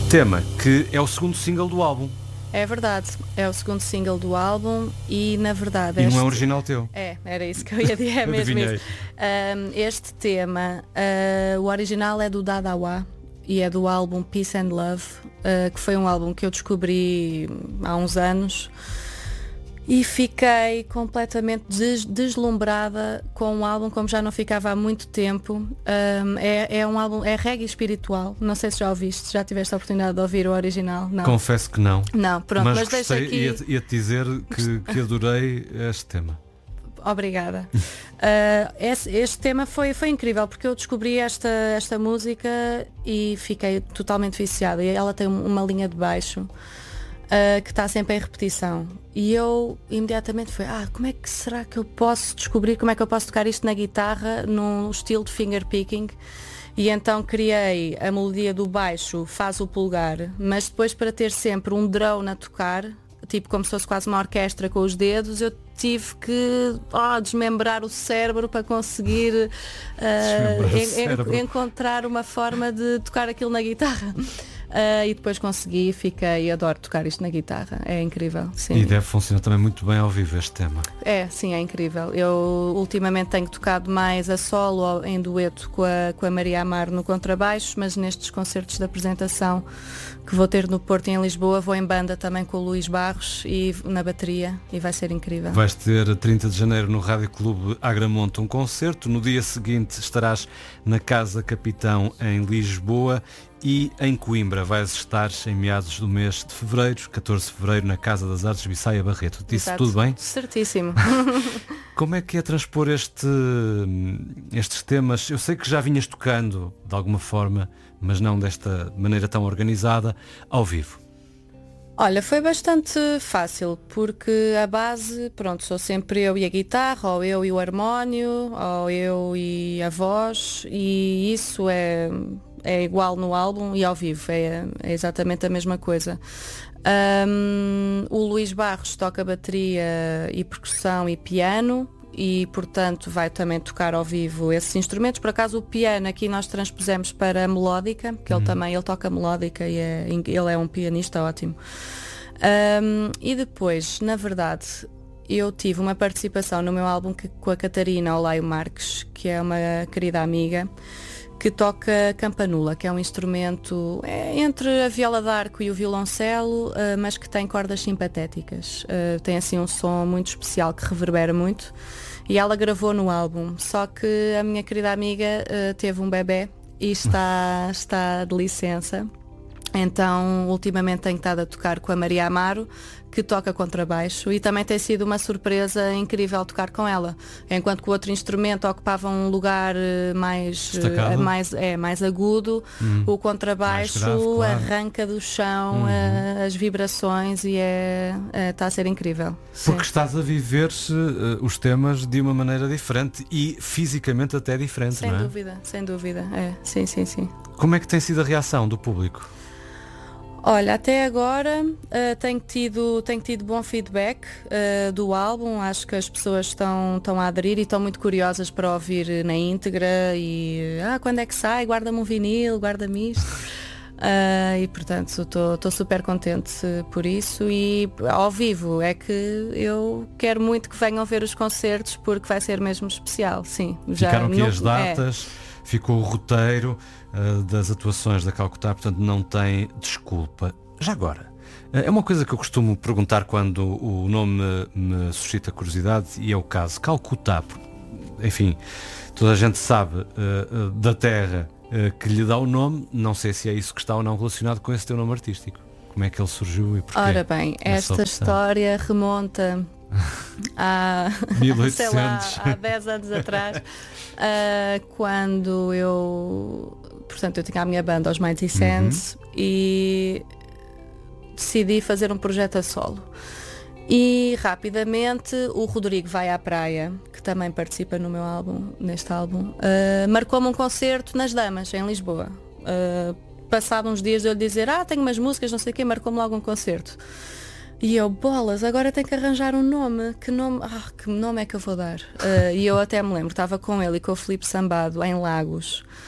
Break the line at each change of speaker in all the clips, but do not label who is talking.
Tema que é o segundo single do álbum.
É verdade, é o segundo single do álbum e na verdade...
E não é original teu.
Era isso que eu ia dizer, é mesmo isso. Este tema, o original é do Dadawa e é do álbum Peace and Love, que foi um álbum que eu descobri há uns anos e fiquei completamente deslumbrada com o álbum, como já não ficava há muito tempo. É um álbum, é reggae espiritual. Não sei se já ouviste, já tiveste a oportunidade de ouvir o original? Não.
Confesso que não.
Não, pronto, mas deixa aqui...
Ia-te dizer que adorei este tema.
Obrigada. Este tema foi incrível porque eu descobri esta música e fiquei totalmente viciada. E ela tem uma linha de baixo que está sempre em repetição. E eu imediatamente fui, como é que será que eu posso descobrir, como é que eu posso tocar isto na guitarra num estilo de finger picking? E então criei a melodia do baixo, faz o pulgar, mas depois para ter sempre um drone a tocar, tipo como se fosse quase uma orquestra com os dedos, eu tive que desmembrar o cérebro para conseguir encontrar uma forma de tocar aquilo na guitarra. E depois consegui, adoro tocar isto na guitarra, é incrível, sim.
E deve funcionar também muito bem ao vivo este tema.
Sim, é incrível. Eu ultimamente tenho tocado mais a solo ou em dueto com a Maria Amaro no contrabaixo, mas nestes concertos de apresentação que vou ter no Porto e em Lisboa, vou em banda também com o Luís Barros e na bateria, e vai ser incrível.
Vais ter 30 de janeiro no Rádio Clube Agramonte um concerto, no dia seguinte estarás na Casa Capitão em Lisboa e em Coimbra vais estar em meados do mês de fevereiro, 14 de fevereiro, na Casa das Artes Bissaia Barreto. Disse tudo bem?
Certíssimo.
Como é que é transpor estes temas? Eu sei que já vinhas tocando de alguma forma, mas não desta maneira tão organizada, ao vivo.
Olha, foi bastante fácil, porque a base, sou sempre eu e a guitarra, ou eu e o harmónio, ou eu e a voz, e isso é igual no álbum e ao vivo, é exatamente a mesma coisa. O Luís Barros toca bateria e percussão e piano, e portanto vai também tocar ao vivo esses instrumentos. Por acaso o piano aqui nós transpusemos para a melódica, que ele toca melódica e ele é um pianista ótimo. E depois, na verdade, eu tive uma participação no meu álbum com a Catarina Olaio Marques, que é uma querida amiga, que toca campanula, que é um instrumento entre a viola d'arco e o violoncelo, mas que tem cordas simpatéticas. Tem assim um som muito especial que reverbera muito. E ela gravou no álbum, só que a minha querida amiga teve um bebé e está de licença. Então, ultimamente tenho estado a tocar com a Maria Amaro, que toca contrabaixo, e também tem sido uma surpresa incrível tocar com ela. Enquanto que o outro instrumento ocupava um lugar mais agudo, o contrabaixo
grave, claro,
arranca do chão as vibrações e está a ser incrível.
Porque
Sim.
estás a viver os temas de uma maneira diferente e fisicamente até diferente,
sem
não é?
Sem dúvida. Sim.
Como é que tem sido a reação do público?
Olha, até agora tenho tido bom feedback do álbum. Acho que as pessoas estão a aderir e estão muito curiosas para ouvir na íntegra e quando é que sai? Guarda-me um vinil, guarda-me isto. E portanto estou super contente por isso, e ao vivo é que eu quero muito que venham ver os concertos, porque vai ser mesmo especial. Sim,
ficaram aqui as datas, ficou o roteiro das atuações da Calcutá, portanto não tem desculpa. Já agora, é uma coisa que eu costumo perguntar quando o nome me suscita curiosidade, e é o caso Calcutá. Enfim, toda a gente sabe da terra que lhe dá o nome. Não sei se é isso que está ou não relacionado com esse teu nome artístico. Como é que ele surgiu e porquê?
Ora bem, esta história remonta a
1800.
Sei lá, há 10 anos atrás, quando eu tinha a minha banda, os Mighty Sands, e decidi fazer um projeto a solo. E rapidamente o Rodrigo Vai à Praia, que também participa no meu álbum, neste álbum, marcou-me um concerto nas Damas, em Lisboa. Passado uns dias de eu lhe dizer, tenho umas músicas, não sei o quê, marcou-me logo um concerto. E eu, bolas, agora tenho que arranjar um nome. Que nome é que eu vou dar? E eu até me lembro, estava com ele e com o Filipe Sambado em Lagos.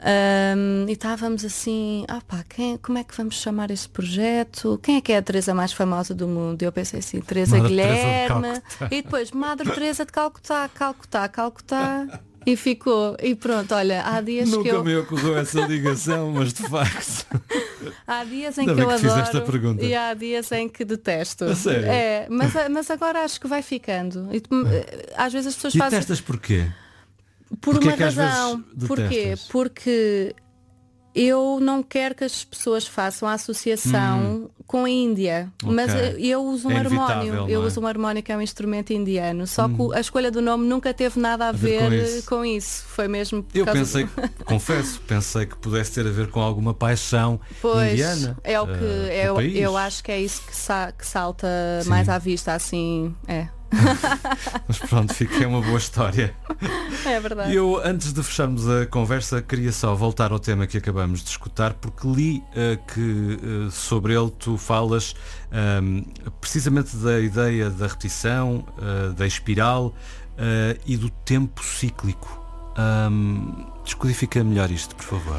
E estávamos assim, como é que vamos chamar este projeto? Quem é que é a Teresa mais famosa do mundo? E eu pensei assim, Teresa
Madre
Guilherme.
Teresa de Calcutá.
E depois, Madre Teresa de Calcutá, Calcutá, Calcutá. E ficou. E pronto, olha, há dias que
Nunca
eu.
me ocorreu essa ligação, mas de facto.
Há dias em
Ainda
que eu
bem que fiz esta
adoro
pergunta.
e há dias em que detesto.
A sério?
É, mas agora acho que vai ficando. E, às vezes as pessoas
E
fazem.
testas porquê?
Por
Porquê
uma
que às
razão.
vezes
Porquê?
detestas?
Porque eu não quero que as pessoas façam a associação com a Índia.
Ok.
Mas eu uso um
É
harmónio.
inevitável,
Eu
não é?
uso um harmónio que é um instrumento indiano. Só que a escolha do nome nunca teve nada a
ver
ver
com
com isso. Foi mesmo por
Eu
causa
pensei, pensei que pudesse ter a ver com alguma paixão
Pois,
indiana.
é o que
pelo país.
eu acho que é isso que salta
Sim.
mais à vista, assim, é.
Mas pronto, fica uma boa história.
É verdade.
Eu, antes de fecharmos a conversa, queria só voltar ao tema que acabamos de escutar, porque li que sobre ele tu falas precisamente da ideia da repetição, da espiral e do tempo cíclico. Descodifica melhor isto, por favor.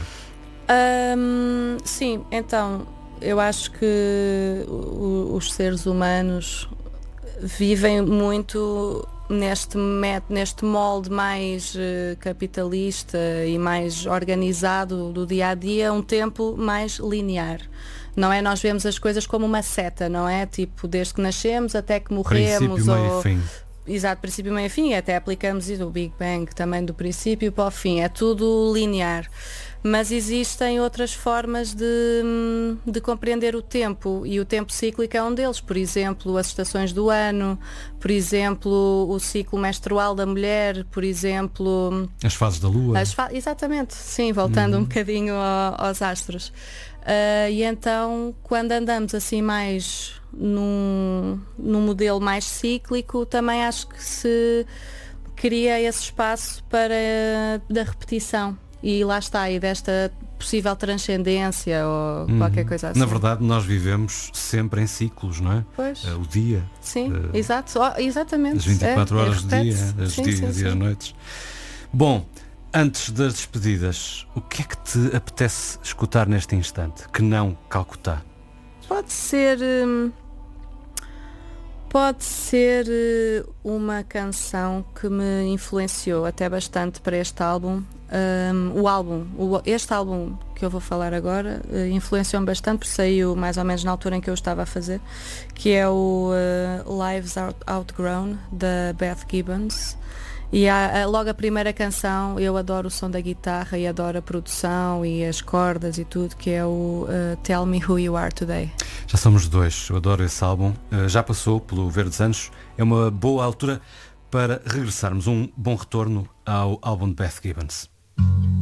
Sim, então eu acho que os seres humanos vivem muito neste molde mais capitalista e mais organizado do dia a dia, um tempo mais linear. Não é? Nós vemos as coisas como uma seta, não é? Tipo, desde que nascemos até que morremos.
Princípio, meio e fim.
Exato, princípio, meio e fim, e até aplicamos isso, o Big Bang também do princípio para o fim, é tudo linear. Mas existem outras formas de compreender o tempo, e o tempo cíclico é um deles. Por exemplo, as estações do ano, por exemplo, o ciclo menstrual da mulher, por exemplo...
As fases da lua.
Exatamente, sim, voltando um bocadinho aos astros. E então, quando andamos assim mais num modelo mais cíclico, também acho que se cria esse espaço da repetição. E lá está, e desta possível transcendência ou qualquer coisa assim.
Na verdade, nós vivemos sempre em ciclos, não é?
Pois.
O dia.
Sim, exato. Exatamente.
As 24 horas do dia,
repete-se.
as
Sim,
dias e as noites. Bom, antes das despedidas, o que é que te apetece escutar neste instante? Que não Calcutá?
Pode ser uma canção que me influenciou até bastante para este álbum. Este álbum que eu vou falar agora influenciou-me bastante, porque saiu mais ou menos na altura em que eu estava a fazer, que é o Lives Outgrown, da Beth Gibbons. E logo a primeira canção, eu adoro o som da guitarra e adoro a produção e as cordas e tudo, que é o Tell Me Who You Are Today.
Já somos dois, eu adoro esse álbum, já passou pelo Verdes Anos, é uma boa altura para regressarmos, um bom retorno ao álbum de Beth Gibbons.